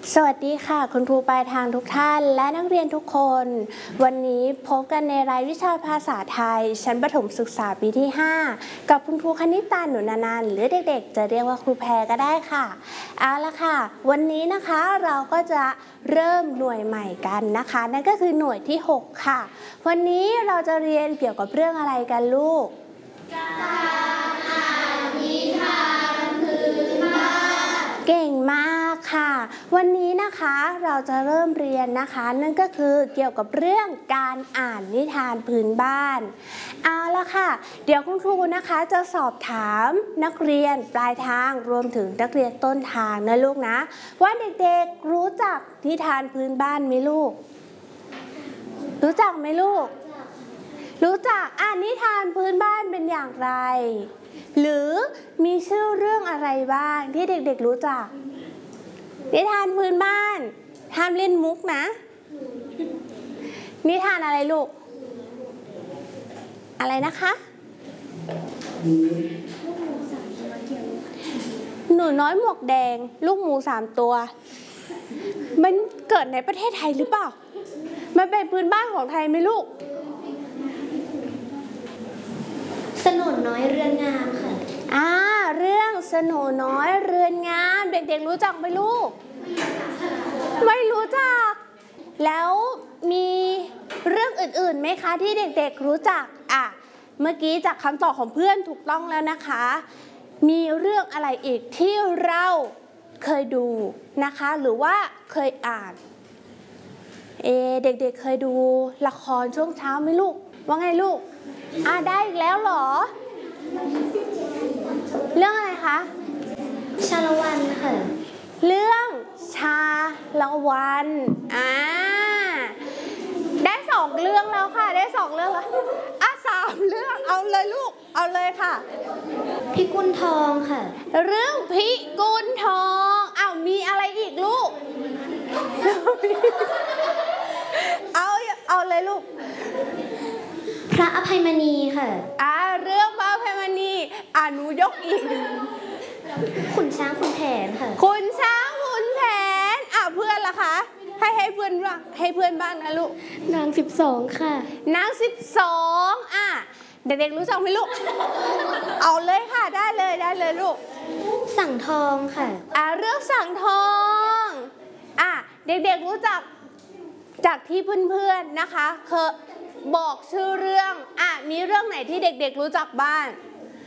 สวัสดีค่ะคุณครูปลายทางทุกท่านและนักเรียนทุกคนวันนี้พบกันในรายวิชาภาษาไทยชั้นประถมศึกษาปีที่ 5กับคุณครูคณิตาหนุนานันท์หรือเด็กๆจะเรียกว่าครูแพรก็ได้ค่ะเอาละค่ะวันนี้นะคะเราก็จะเริ่มหน่วยใหม่กันนะคะนั่นก็คือหน่วยที่ 6 ค่ะวันนี้เราจะเรียนเกี่ยวกับเรื่องอะไรกันลูกการอ่านนิทานพื้นบ้านเก่งมากค่ะวันนี้นะคะเราจะเริ่มเรียนนะคะนั่นก็คือเกี่ยวกับเรื่องการอ่านนิทานพื้นบ้านเอาละค่ะเดี๋ยวคุณครูนะคะจะสอบถามนักเรียนปลายทางรวมถึงนักเรียนต้นทางนะลูกนะว่าเด็กๆรู้จักนิทานพื้นบ้านไหมลูกรู้จักไหมลูกรู้จักนิทานพื้นบ้านเป็นอย่างไรหรือมีชื่อเรื่องอะไรบ้างที่เด็กๆรู้จักนิทานพื้นบ้านห้ามเล่นมุกนะนิทานอะไรลูกอะไรนะคะหนูน้อยหมวกแดงลูกหมู3 ตัวมันเกิดในประเทศไทยหรือเปล่ามันเป็นพื้นบ้านของไทยไหมลูกสโหนน้อยเรือนงามค่ะเรื่องสโหนน้อยเรือนงามเด็กๆรู้จักไหมลูกไม่รู้จักแล้วมีเรื่องอื่นๆไหมคะที่เด็กๆรู้จักเมื่อกี้จากคำตอบของเพื่อนถูกต้องแล้วนะคะมีเรื่องอะไรอีกที่เราเคยดูนะคะหรือว่าเคยอ่านเด็กๆเคยดูละครช่วงเช้าไหมลูกว่าไงลูกได้อีกแล้วเหรอเรื่องอะไรคะชาละวันค่ะเรื่องชาละวันได้2 เรื่องแล้วค่ะได้2 เรื่องแล้ว3 เรื่องเอาเลยลูกเอาเลยค่ะพิกุลทองค่ะเรื่องพิกุลทองมีอะไรอีกลูกเอาเลยลูกพระอภัยมณีค่ะเรื่องพระอภัยมณีหนูยกอีกขุนช้างขุนแผนค่ะขุนช้างขุนแผนเพื่อนล่ะคะให้เพื่อนบ้างนะลูกนาง12ค่ะนาง12เด็กๆรู้จักไหมลูกเอาเลยค่ะได้เลยลูกสังทองค่ะเรื่องสังทองเด็กๆรู้จักจากที่เพื่อนๆนะคะเคยบอกชื่อเรื่องมีเรื่องไหนที่เด็กๆรู้จักบ้าง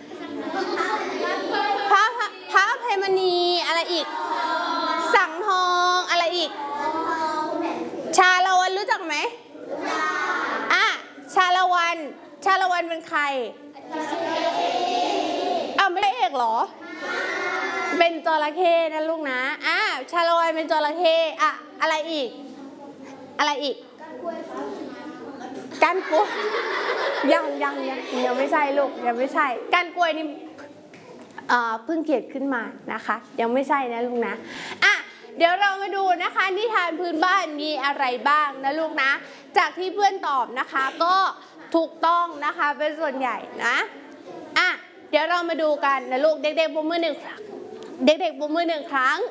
พระอภัยมณีอะไรอีกสังทองอะไรอีกชาละวันรู้จักไหมชาละวันเป็นใครไม่ได้เอกเหรอเป็นจระเข้นะลูกนะชาละวันเป็นจระเข้อะไรอีกก้านกล้วยยังไม่ใช่ลูกยังไม่ใช่ก้านกล้วยนี่เพิ่งเกิดขึ้นมานะคะยังไม่ใช่นะลูกนะเดี๋ยวเรามาดูนะคะนิทานพื้นบ้านมีอะไรบ้างนะลูกนะจากที่เพื่อนตอบนะคะก็ถูกต้องนะคะเป็นส่วนใหญ่นะเดี๋ยวเรามาดูกันนะลูกเด็กๆปรบมือ1 ครั้งเด็กๆปรบมือ1 ครั้ง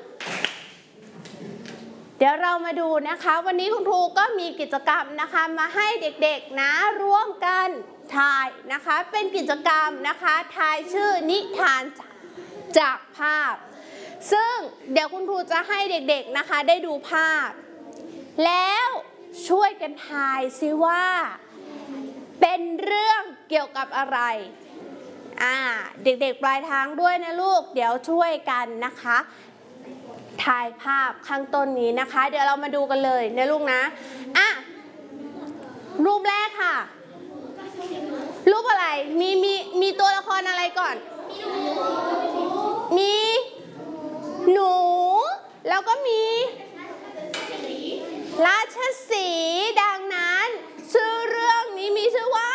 เดี๋ยวเรามาดูนะคะวันนี้คุณครูก็มีกิจกรรมนะคะมาให้เด็กๆนะร่วมกันทายนะคะเป็นกิจกรรมนะคะทายชื่อนิทานจากภาพซึ่งเดี๋ยวคุณครูจะให้เด็กๆนะคะได้ดูภาพแล้วช่วยกันทายซิว่าเป็นเรื่องเกี่ยวกับอะไรเด็กๆปลายทางด้วยนะลูกเดี๋ยวช่วยกันนะคะถ่ายภาพข้างต้นนี้นะคะเดี๋ยวเรามาดูกันเลยนะลูกนะรูปแรกค่ะรูปอะไรมีตัวละครอะไรก่อนมีหนูแล้วก็มีราชสีห์ดังนั้นชื่อเรื่องนี้มีชื่อว่า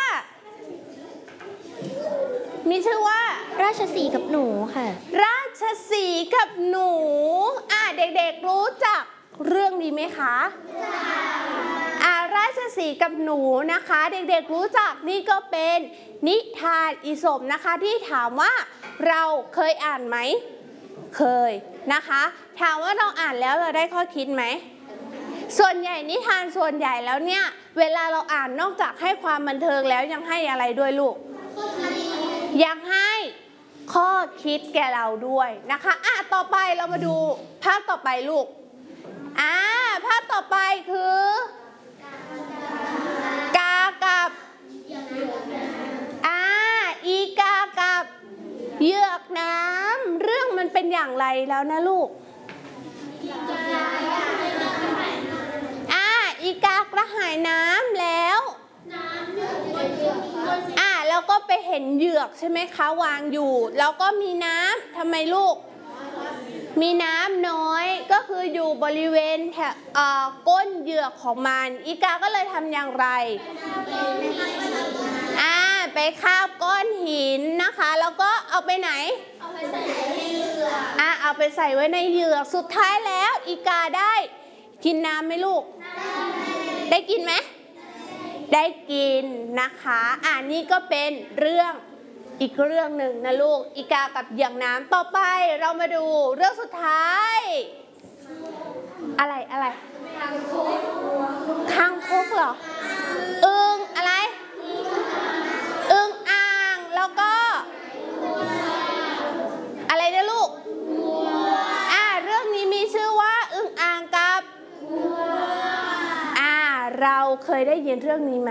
ราชสีห์กับหนูค่ะราชสีห์กับหนูเด็กๆรู้จักเรื่องนี้ไหมคะราชสีห์กับหนูนะคะเด็กๆรู้จักนี่ก็เป็นนิทานอีสปนะคะที่ถามว่าเราเคยอ่านไหมเคยนะคะ ถามว่าเราอ่านแล้วเราได้ข้อคิดไหมส่วนใหญ่นิทานส่วนใหญ่แล้วเนี่ยเวลาเราอ่านนอกจากให้ความบันเทิงแล้วยังให้อะไรด้วยลูกยังให้ข้อคิดแก่เราด้วยนะคะต่อไปเรามาดูภาพต่อไปลูกภาพต่อไปคือกากับอีกากับเหยือกน้ำเรื่องมันเป็นอย่างไรแล้วนะลูกอีกากระหายน้ำแล้วแล้วก็ไปเห็นเหยือกใช่ไหมคะวางอยู่แล้วก็มีน้ำทำไมลูกมีน้ำน้อยก็คืออยู่บริเวณก้นเหยือกของมันอีกาก็เลยทำอย่างไรไปคาบก้อนหินนะคะแล้วก็เอาไปไหนเอาไปใส่ไว้ในเหยือกสุดท้ายแล้วอีกาได้กินน้ำไหมลูกได้กินไหมได้กินนะคะนี่ก็เป็นเรื่องอีกเรื่องหนึ่งนะลูกอีกากับเหยือกน้ำต่อไปเรามาดูเรื่องสุดท้ายอะไรคางคกเหรออึ่งอะไรอึ่งอ่างแล้วก็อะไรนะลูกเรื่องนี้มีชื่อว่าอึ่งอ่างกับเราเคยได้ยินเรื่องนี้ไหม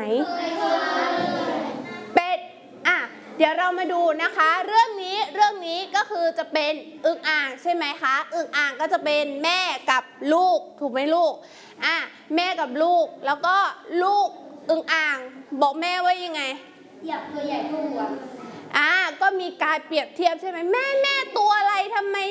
เป็ดเดี๋ยวเรามาดูนะคะเรื่องนี้ก็คือจะเป็นอึ่งอ่างใช่ไหมคะอึ่งอ่างก็จะเป็นแม่กับลูกถูกไหมลูกแม่กับลูกแล้วก็ลูกอึ่งอ่างบอกแม่ว่ายังไงอยากตัวใหญ่กว่าก็มีการเปรียบเทียบใช่ไหมแม่ตัวอะไรทำไม